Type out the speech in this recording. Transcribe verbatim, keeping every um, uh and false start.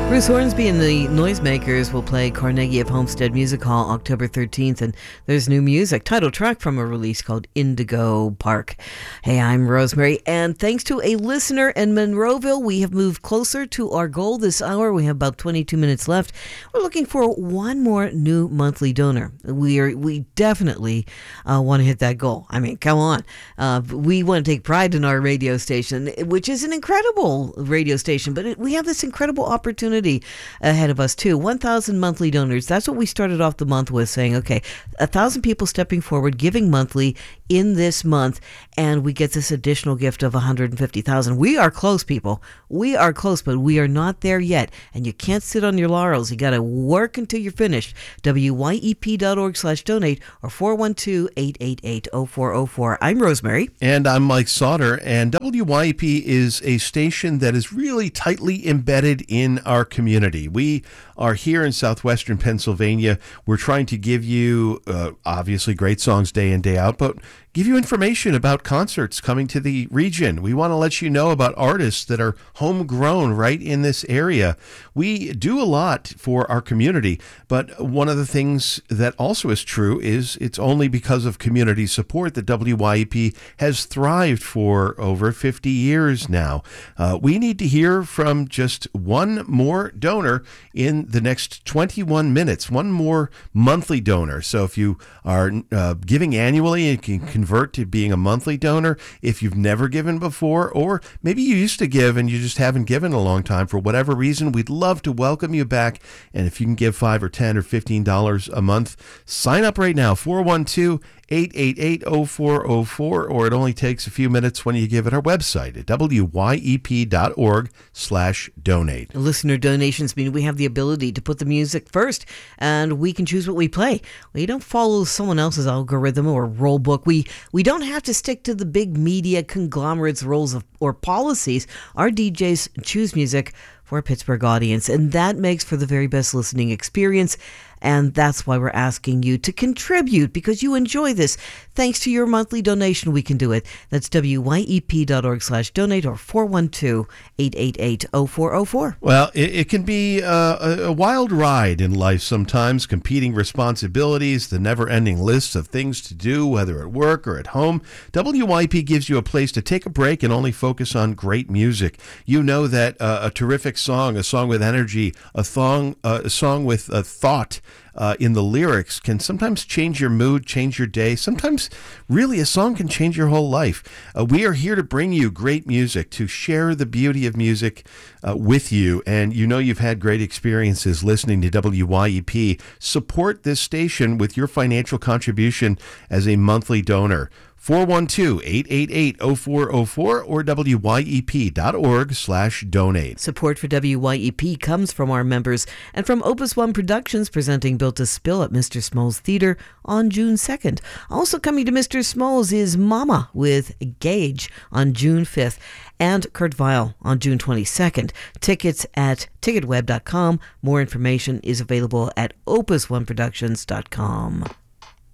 Bruce Hornsby and the Noisemakers will play Carnegie of Homestead Music Hall October thirteenth, and there's new music, title track from a release called Indigo Park. Hey, I'm Rosemary, and thanks to a listener in Monroeville, we have moved closer to our goal this hour. We have about twenty-two minutes left. We're looking for one more new monthly donor. We are we definitely uh, want to hit that goal. I mean, come on. Uh, we want to take pride in our radio station, which is an incredible radio station, but it, we have this incredible opportunity ahead of us too. one thousand monthly donors. That's what we started off the month with, saying, okay, a thousand people stepping forward, giving monthly in this month, and we get this additional gift of one hundred fifty thousand. We are close, people. We are close, but we are not there yet. And you can't sit on your laurels. You got to work until you're finished. W Y E P dot org slash donate or four one two, eight eight eight, zero four zero four. I'm Rosemary. And I'm Mike Sauter. And W Y E P is a station that is really tightly embedded in our community. We are here in southwestern Pennsylvania. We're trying to give you, uh, obviously, great songs day in, day out, but give you information about concerts coming to the region. We want to let you know about artists that are homegrown right in this area. We do a lot for our community, but one of the things that also is true is it's only because of community support that W Y E P has thrived for over fifty years now. Uh, we need to hear from just one more donor in the next twenty-one minutes, one more monthly donor. So if you are uh, giving annually and can convert to being a monthly donor, if you've never given before, or maybe you used to give and you just haven't given in a long time for whatever reason, we'd love to welcome you back. And if you can give five or ten or fifteen dollars a month, sign up right now, four one two, eight eight eight, zero four zero four, or it only takes a few minutes when you give at our website at W Y E P dot org slash donate. Listener donations mean we have the ability to put the music first, and we can choose what we play. We don't follow someone else's algorithm or rule book. We we don't have to stick to the big media conglomerates' roles of, or policies. Our D Js choose music for a Pittsburgh audience, and that makes for the very best listening experience. And that's why we're asking you to contribute, because you enjoy this. Thanks to your monthly donation, we can do it. That's W Y E P dot org slash donate or four one two, eight eight eight, zero four zero four. Well, it, it can be uh, a, a wild ride in life sometimes, competing responsibilities, the never-ending lists of things to do, whether at work or at home. W Y E P gives you a place to take a break and only focus on great music. You know that uh, a terrific song, a song with energy, a, thong, uh, a song with a thought, Uh, in the lyrics can sometimes change your mood, change your day. Sometimes, really, a song can change your whole life. Uh, we are here to bring you great music, to share the beauty of music uh, with you. And you know you've had great experiences listening to W Y E P. Support this station with your financial contribution as a monthly donor. four one two, eight eight eight, zero four zero four or W Y E P dot org slash donate. Support for W Y E P comes from our members and from Opus One Productions, presenting Built to Spill at Mister Small's Theater on June second. Also coming to Mister Small's is Mama with Gage on June fifth and Kurt Vile on June twenty-second. Tickets at ticket web dot com. More information is available at opus one productions dot com.